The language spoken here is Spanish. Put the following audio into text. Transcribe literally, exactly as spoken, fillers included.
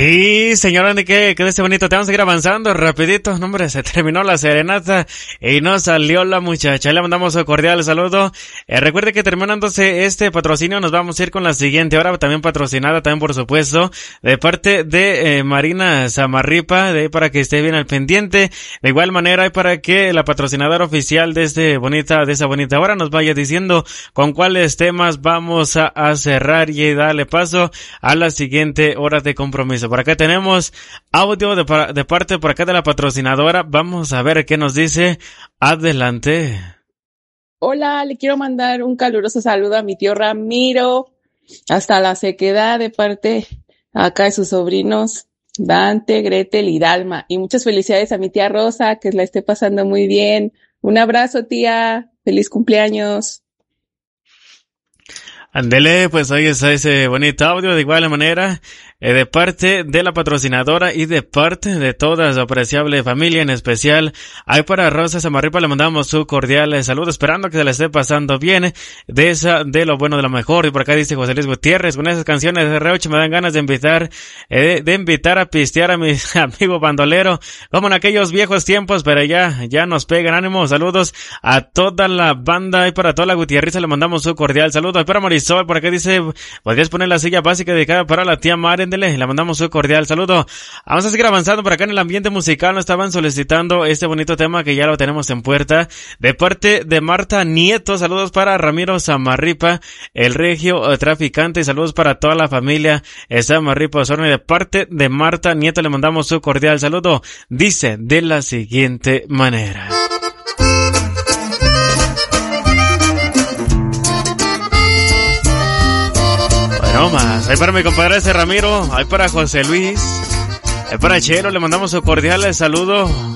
Sí, señora, ¿de qué? ¿Qué de este bonito? Te vamos a seguir avanzando rapidito. No, hombre, se terminó la serenata y no salió la muchacha. Le mandamos un cordial saludo. Eh, recuerde que terminándose este patrocinio nos vamos a ir con la siguiente hora, también patrocinada, también por supuesto, de parte de eh, Marina Samarripa, de para que esté bien al pendiente. De igual manera, y para que la patrocinadora oficial de este bonita, de esa bonita hora nos vaya diciendo con cuáles temas vamos a, a cerrar y darle paso a la siguiente hora de compromiso. Por acá tenemos audio de, de parte por acá de la patrocinadora. Vamos a ver qué nos dice. Adelante. Hola, le quiero mandar un caluroso saludo a mi tío Ramiro, hasta la Sequedad, de parte acá de sus sobrinos Dante, Gretel y Dalma. Y muchas felicidades a mi tía Rosa, que la esté pasando muy bien. Un abrazo, tía. Feliz cumpleaños. Andele, pues ahí está ese bonito audio. De igual manera, eh, de parte de la patrocinadora y de parte de toda su apreciable familia, en especial ahí para Rosa Samarripa le mandamos su cordial saludo, esperando que se le esté pasando bien de esa, de lo bueno, de lo mejor. Y por acá dice José Luis Gutiérrez, con esas canciones de R ocho me dan ganas de invitar, eh, de invitar a pistear a mi amigo bandolero, como en aquellos viejos tiempos, pero ya, ya nos pegan. Ánimo, saludos a toda la banda y para toda la Gutiérrez le mandamos su cordial saludo. Ahí para Marisol, por acá dice, podrías poner la silla básica dedicada para la tía Maren, le mandamos un cordial saludo. Vamos a seguir avanzando por acá en el ambiente musical. Nos estaban solicitando este bonito tema que ya lo tenemos en puerta, de parte de Marta Nieto. Saludos para Ramiro Samarripa, el regio traficante, y saludos para toda la familia Samarripa Osorno. Y de parte de Marta Nieto le mandamos un cordial saludo. Dice de la siguiente manera: no más, ahí para mi compadre ese Ramiro, ahí para José Luis, ahí para Chelo, le mandamos un cordial saludo.